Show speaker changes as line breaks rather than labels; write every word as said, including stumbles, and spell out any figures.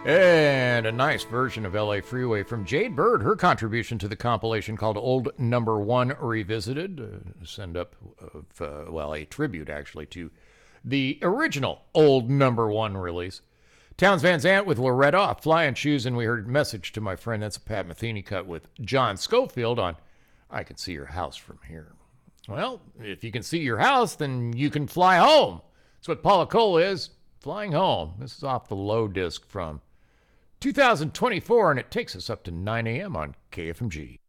And a nice version of L A Freeway from Jade Bird, her contribution to the compilation called Old Number One Revisited. Uh, send up, of, uh, well, a tribute actually to the original Old Number One release. Towns Van Zandt with Loretta, Flying Shoes, and we heard Message to My Friend. That's a Pat Metheny cut with John Schofield on I Can See Your House From Here. Well, if you can see your house, then you can fly home. That's what Paula Cole is, flying home. This is off the low disc from two thousand twenty-four, and it takes us up to nine a.m. on K F M G.